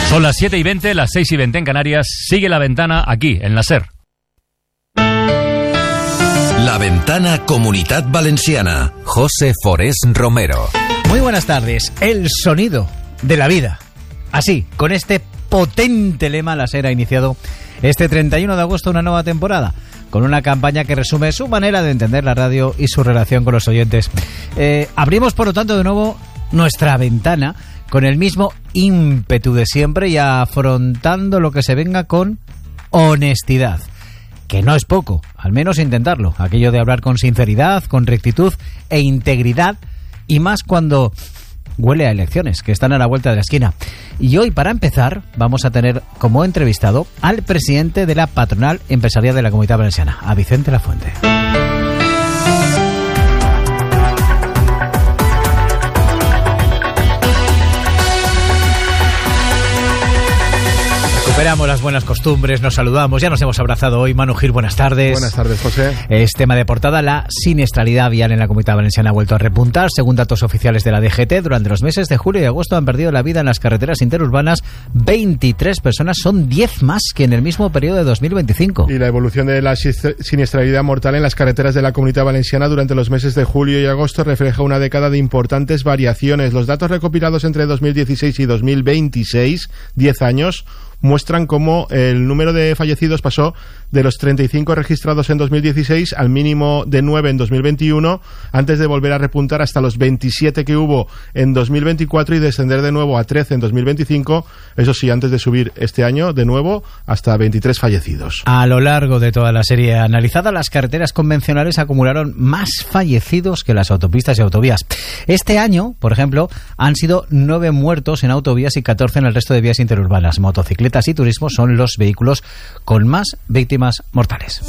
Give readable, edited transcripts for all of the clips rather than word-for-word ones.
Son las 7:20, las 6:20 en Canarias. Sigue La Ventana aquí, en la SER. La Ventana Comunitat Valenciana. José Forés Romero. Muy buenas tardes. El sonido de la vida. Así, con este potente lema, la SER ha iniciado este 31 de agosto una nueva temporada, con una campaña que resume su manera de entender la radio y su relación con los oyentes. Abrimos, por lo tanto, de nuevo nuestra ventana con el mismo ímpetu de siempre y afrontando lo que se venga con honestidad, que no es poco, al menos intentarlo, aquello de hablar con sinceridad, con rectitud e integridad, y más cuando huele a elecciones, que están a la vuelta de la esquina. Y hoy, para empezar, vamos a tener como entrevistado al presidente de la Patronal Empresarial de la Comunidad Valenciana, a Vicente Lafuente. Recuperamos las buenas costumbres, nos saludamos, ya nos hemos abrazado hoy. Manu Gil, buenas tardes. Buenas tardes, José. Es tema de portada: la siniestralidad vial en la Comunidad Valenciana ha vuelto a repuntar. Según datos oficiales de la DGT, durante los meses de julio y agosto han perdido la vida en las carreteras interurbanas 23 personas, son 10 más que en el mismo periodo de 2025. Y la evolución de la siniestralidad mortal en las carreteras de la Comunidad Valenciana durante los meses de julio y agosto refleja una década de importantes variaciones. Los datos recopilados entre 2016 y 2026, 10 años, muestran cómo el número de fallecidos pasó de los 35 registrados en 2016 al mínimo de 9 en 2021, antes de volver a repuntar hasta los 27 que hubo en 2024 y descender de nuevo a 13 en 2025, eso sí, antes de subir este año de nuevo hasta 23 fallecidos. A lo largo de toda la serie analizada, las carreteras convencionales acumularon más fallecidos que las autopistas y autovías. Este año, por ejemplo, han sido 9 muertos en autovías y 14 en el resto de vías interurbanas. Motocicletas y turismo son los vehículos con más víctimas mortales.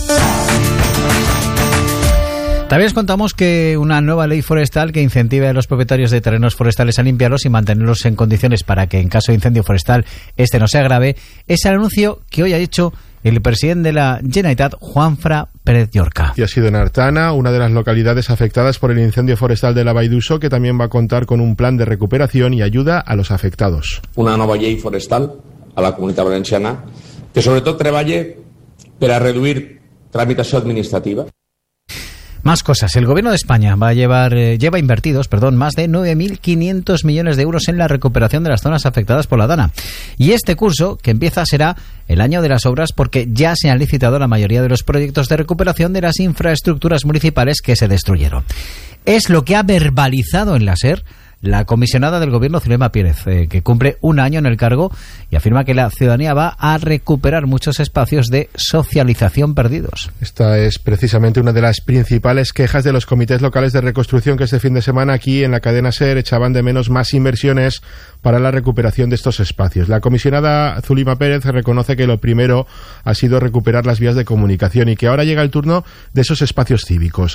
También os contamos que una nueva ley forestal que incentive a los propietarios de terrenos forestales a limpiarlos y mantenerlos en condiciones para que en caso de incendio forestal este no se agrave, es el anuncio que hoy ha hecho el presidente de la Generalitat, Juanfran Pérez Llorca. Y ha sido en Artana, una de las localidades afectadas por el incendio forestal de la Vall d'Uixó, que también va a contar con un plan de recuperación y ayuda a los afectados. Una nova llei forestal a la Comunitat Valenciana que sobretot treballe per a reduir tramitació administrativa. Más cosas. El Gobierno de España lleva invertidos más de 9.500 millones de euros en la recuperación de las zonas afectadas por la Dana. Y este curso, que empieza, será el año de las obras, porque ya se han licitado la mayoría de los proyectos de recuperación de las infraestructuras municipales que se destruyeron. Es lo que ha verbalizado en la SER la comisionada del Gobierno, Zulema Pérez, que cumple un año en el cargo y afirma que la ciudadanía va a recuperar muchos espacios de socialización perdidos. Esta es precisamente una de las principales quejas de los comités locales de reconstrucción, que este fin de semana aquí en la cadena SER echaban de menos más inversiones para la recuperación de estos espacios. La comisionada Zulema Pérez reconoce que lo primero ha sido recuperar las vías de comunicación y que ahora llega el turno de esos espacios cívicos.